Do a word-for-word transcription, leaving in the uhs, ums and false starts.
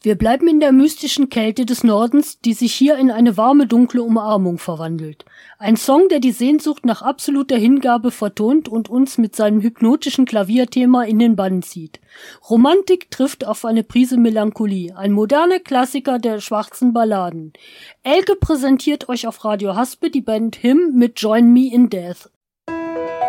Wir bleiben in der mystischen Kälte des Nordens, die sich hier in eine warme, dunkle Umarmung verwandelt. Ein Song, der die Sehnsucht nach absoluter Hingabe vertont und uns mit seinem hypnotischen Klavierthema in den Bann zieht. Romantik trifft auf eine Prise Melancholie, ein moderner Klassiker der schwarzen Balladen. Elke präsentiert euch auf Radio Haspe die Band Him mit Join Me in Death.